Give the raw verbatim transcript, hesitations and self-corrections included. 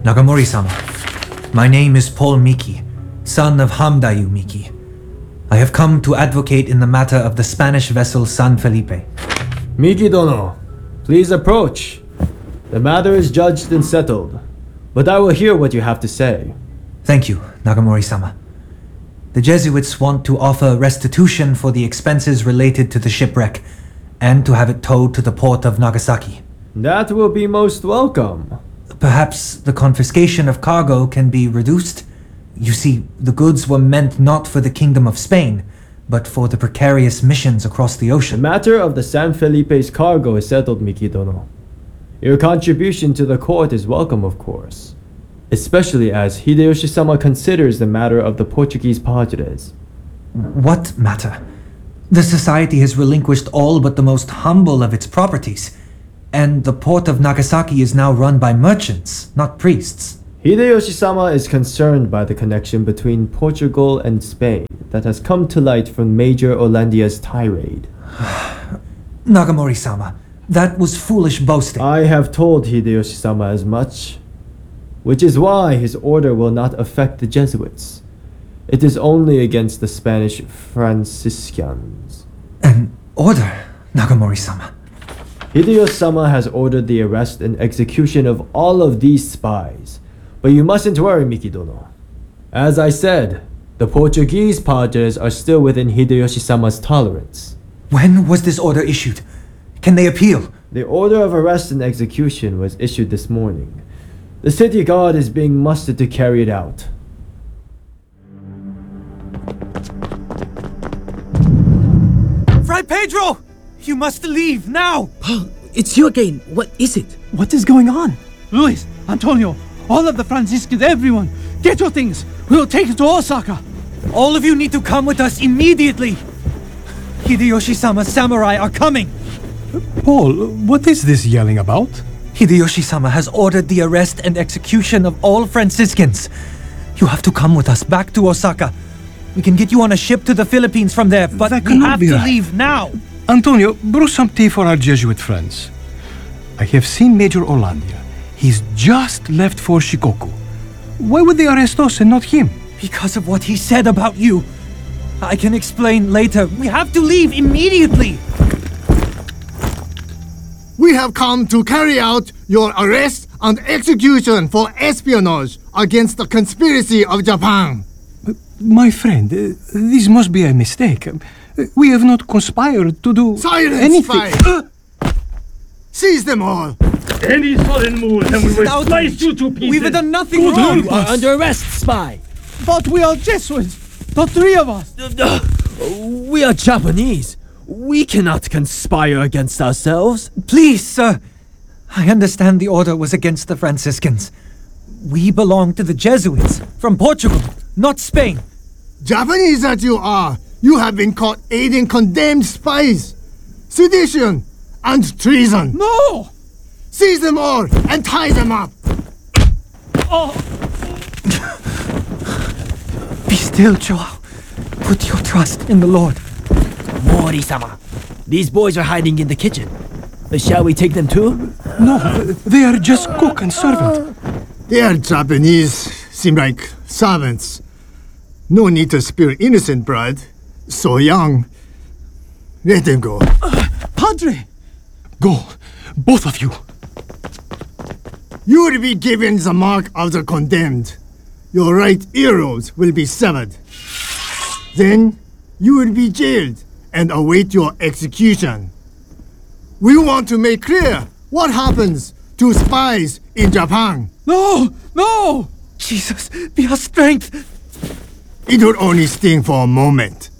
Nagamori-sama, my name is Paul Miki, son of Hamdayu Miki. I have come to advocate in the matter of the Spanish vessel San Felipe. Miki Dono, please approach. The matter is judged and settled, but I will hear what you have to say. Thank you, Nagamori-sama. The Jesuits want to offer restitution for the expenses related to the shipwreck, and to have it towed to the port of Nagasaki. That will be most welcome. Perhaps the confiscation of cargo can be reduced? You see, the goods were meant not for the Kingdom of Spain, but for the precarious missions across the The ocean. matter of the San Felipe's cargo is settled, Miki Dono. Your contribution to the court is welcome, of course, especially as Hideyoshi-sama considers the matter of the Portuguese Padres. What matter? The society has relinquished all but the most humble of its properties, and the port of Nagasaki is now run by merchants, not priests. Hideyoshi-sama is concerned by the connection between Portugal and Spain that has come to light from Major Olandia's tirade. Nagamori-sama, that was foolish boasting. I have told Hideyoshi-sama as much, which is why his order will not affect the Jesuits. It is only against the Spanish Franciscans. An order, Nagamori-sama. Hideyoshi-sama has ordered the arrest and execution of all of these spies. But you mustn't worry, Miki Dono. As I said, the Portuguese Padres are still within Hideyoshi-sama's tolerance. When was this order issued? Can they appeal? The order of arrest and execution was issued this morning. The city guard is being mustered to carry it out. Fray Pedro! You must leave now! Paul, it's you again. What is it? What is going on? Luis, Antonio, all of the Franciscans, everyone, get your things. We will take it to Osaka. All of you need to come with us immediately! Hideyoshi-sama's samurai are coming! Paul, what is this yelling about? Hideyoshi-sama has ordered the arrest and execution of all Franciscans. You have to come with us back to Osaka. We can get you on a ship to the Philippines from there, but That we cannot have be to right. leave now! Antonio, brew some tea for our Jesuit friends. I have seen Major Olandia. He's just left for Shikoku. Why would they arrest us and not him? Because of what he said about you. I can explain later. We have to leave immediately! We have come to carry out your arrest and execution for espionage against the conspiracy of Japan. My friend, uh, this must be a mistake. Uh, We have not conspired to do Silence, anything. spy! Seize them all! Any sudden move and we will Out. slice you to pieces. We've done nothing wrong! You are under arrest, spy. But we are Jesuits, the three of us. We are Japanese. We cannot conspire against ourselves. Please, sir. I understand the order was against the Franciscans. We belong to the Jesuits from Portugal, not Spain. Japanese that you are, you have been caught aiding condemned spies, sedition, and treason. No! Seize them all and tie them up! Be still, Joao. Put your trust in the Lord. Mori-sama, these boys are hiding in the kitchen. Uh, Shall we take them too? No, they are just cook and servant. They are Japanese, seem like servants. No need to spill innocent blood. So young. Let them go. Padre! Go, both of you. You will be given the mark of the condemned. Your right earlobes will be severed. Then you will be jailed and await your execution. We want to make clear what happens to spies in Japan. No! No! Jesus, be our strength. It will only sting for a moment.